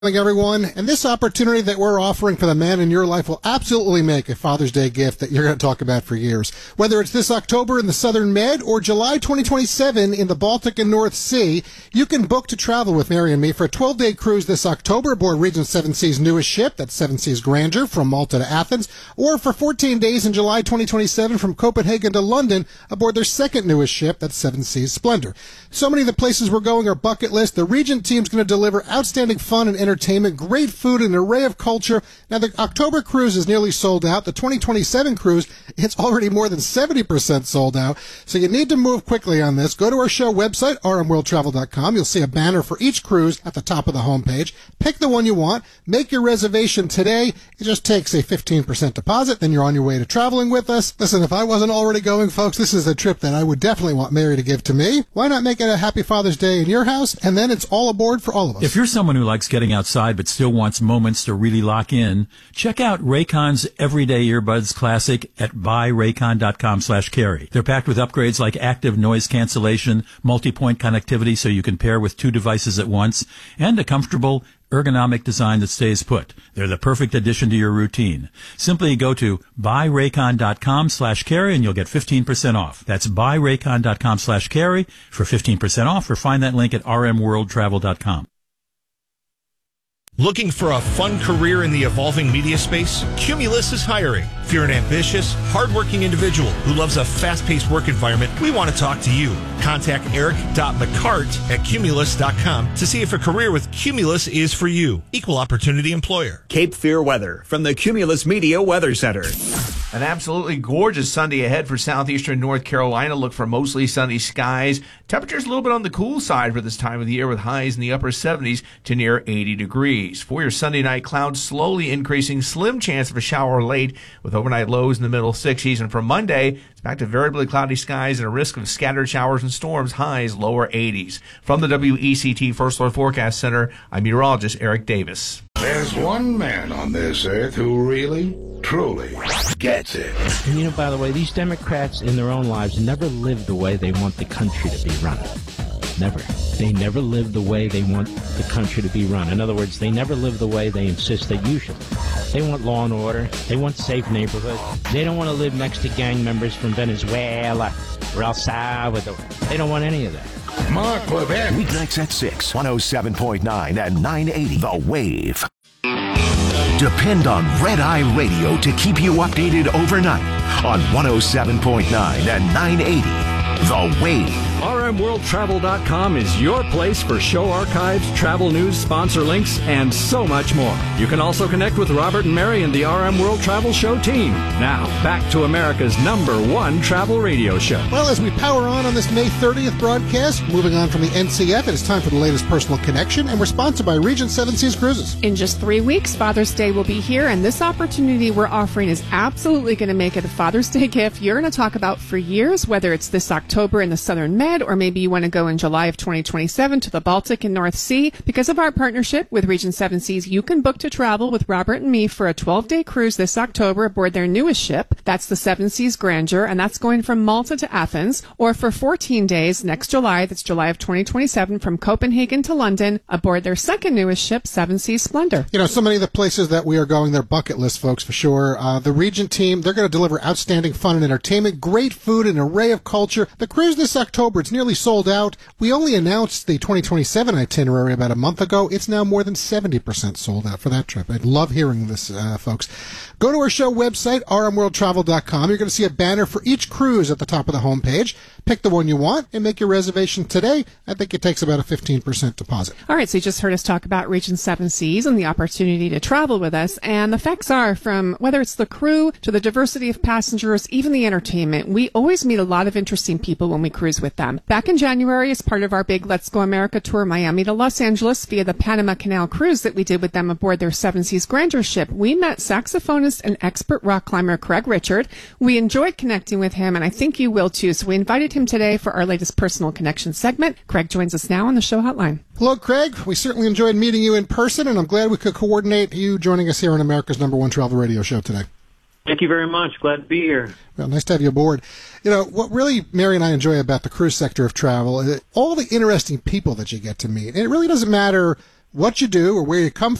Morning, everyone, and this opportunity that we're offering for the man in your life will absolutely make a Father's Day gift that you're going to talk about for years. Whether it's this October in the Southern Med or July 2027 in the Baltic and North Sea, you can book to travel with Mary and me for a 12-day cruise this October aboard Regent Seven Seas' newest ship, that's Seven Seas Grandeur, from Malta to Athens, or for 14 days in July 2027 from Copenhagen to London aboard their second newest ship, that's Seven Seas Splendor. So many of the places we're going are bucket list. The Regent team's going to deliver outstanding fun and entertainment, great food, and an array of culture. Now, the October cruise is nearly sold out. The 2027 cruise, it's already more than 70% sold out. So you need to move quickly on this. Go to our show website, rmworldtravel.com. You'll see a banner for each cruise at the top of the homepage. Pick the one you want. Make your reservation today. It just takes a 15% deposit. Then you're on your way to traveling with us. Listen, if I wasn't already going, folks, this is a trip that I would definitely want Mary to give to me. Why not make it a happy Father's Day in your house? And then it's all aboard for all of us. If you're someone who likes getting outside but still wants moments to really lock in, check out Raycon's Everyday Earbuds Classic at buyraycon.com/carry. They're packed with upgrades like active noise cancellation, multi-point connectivity so you can pair with two devices at once, and a comfortable ergonomic design that stays put. They're the perfect addition to your routine. Simply go to buyraycon.com/carry and you'll get 15% off. That's buyraycon.com/carry for 15% off, or find that link at rmworldtravel.com. Looking for a fun career in the evolving media space? Cumulus is hiring. If you're an ambitious, hardworking individual who loves a fast-paced work environment, we want to talk to you. Contact eric.mccart@cumulus.com to see if a career with Cumulus is for you. Equal opportunity employer. Cape Fear weather from the Cumulus Media Weather Center. An absolutely gorgeous Sunday ahead for southeastern North Carolina. Look for mostly sunny skies. Temperatures a little bit on the cool side for this time of the year, with highs in the upper 70s to near 80 degrees. For your Sunday night, clouds slowly increasing. Slim chance of a shower late with overnight lows in the middle 60s. And for Monday, it's back to variably cloudy skies and a risk of scattered showers and storms, highs lower 80s. From the WECT First Alert Forecast Center, I'm meteorologist Eric Davis. There's one man on this earth who really, truly gets it. And you know, by the way, these Democrats in their own lives never live the way they want the country to be run. Never. They never live the way they want the country to be run. In other words, they never live the way they insist that you should. They want law and order. They want safe neighborhoods. They don't want to live next to gang members from Venezuela or El Salvador. They don't want any of that. Mark Levin. Weeknights at 6, 107.9 and 980 The Wave. Depend on Red Eye Radio to keep you updated overnight on 107.9 and 980 The Wave. rmworldtravel.com is your place for show archives, travel news, sponsor links, and so much more. You can also connect with Robert and Mary and the RM World Travel Show team. Now, back to America's #1 travel radio show. Well, as we power on this May 30th broadcast, moving on from the NCF, it is time for the latest personal connection, and we're sponsored by Regent Seven Seas Cruises. In just 3 weeks, Father's Day will be here, and this opportunity we're offering is absolutely going to make it a Father's Day gift you're going to talk about for years, whether it's this October in the Southern Med, or maybe you want to go in July of 2027 to the Baltic and North Sea. Because of our partnership with Regent Seven Seas, you can book to travel with Robert and me for a 12-day cruise this October aboard their newest ship. That's the Seven Seas Grandeur, and that's going from Malta to Athens, or for 14 days next July, that's July of 2027, from Copenhagen to London aboard their second newest ship, Seven Seas Splendor. You know, so many of the places that we are going, they're bucket list, folks, for sure. The Regent team, they're going to deliver outstanding fun and entertainment, great food, an array of culture. The cruise this October, it's nearly sold out. We only announced the 2027 itinerary about a month ago. It's now more than 70% sold out for that trip. I'd love hearing this, folks. Go to our show website, rmworldtravel.com. You're going to see a banner for each cruise at the top of the homepage. Pick the one you want and make your reservation today. I think it takes about a 15% deposit. All right, so you just heard us talk about Regent Seven Seas and the opportunity to travel with us. And the facts are, from whether it's the crew to the diversity of passengers, even the entertainment, we always meet a lot of interesting people when we cruise with them. Back in January, as part of our big Let's Go America tour, Miami to Los Angeles, via the Panama Canal cruise that we did with them aboard their Seven Seas Grandeur ship, we met saxophonist and expert rock climber Craig Richard. We enjoyed connecting with him, and I think you will too. So we invited him today for our latest Personal Connection segment. Craig joins us now on the show hotline. Hello, Craig. We certainly enjoyed meeting you in person, and I'm glad we could coordinate you joining us here on America's #1 travel radio show today. Thank you very much. Glad to be here. Well, nice to have you aboard. You know, what really Mary and I enjoy about the cruise sector of travel is all the interesting people that you get to meet. And it really doesn't matter what you do or where you come